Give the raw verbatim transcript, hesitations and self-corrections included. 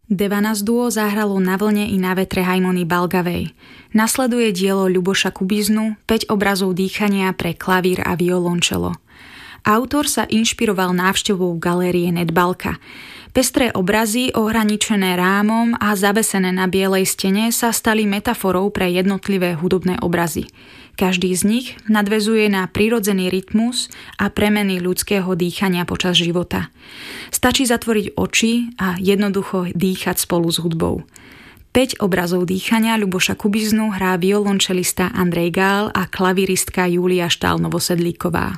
Devanas Duo zahralo Na vlne i na vetre Hajmony Balgavej. Nasleduje dielo Ľuboša Kubiznu päť obrazov dýchania pre klavír a violončelo. Autor sa inšpiroval návštevou galérie Nedbalka. Pestré obrazy, ohraničené rámom a zavesené na bielej stene sa stali metaforou pre jednotlivé hudobné obrazy. Každý z nich nadväzuje na prirodzený rytmus a premeny ľudského dýchania počas života. Stačí zatvoriť oči a jednoducho dýchať spolu s hudbou. päť obrazov dýchania Ľuboša Kubiznu hrá violončelista Andrej Gál a klavíristka Júlia Štál Novosedlíková.